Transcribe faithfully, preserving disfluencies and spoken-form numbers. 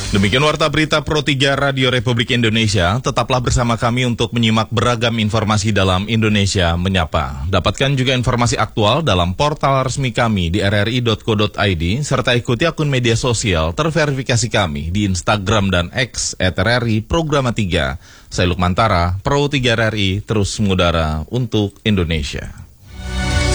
Demikian Warta Berita Pro tiga Radio Republik Indonesia. Tetaplah bersama kami untuk menyimak beragam informasi dalam Indonesia Menyapa. Dapatkan juga informasi aktual dalam portal resmi kami di r r i dot co dot i d serta ikuti akun media sosial terverifikasi kami di Instagram dan X at r r i Programa tiga. Saya Lukman Tara, Pro tiga R R I, terus mengudara untuk Indonesia.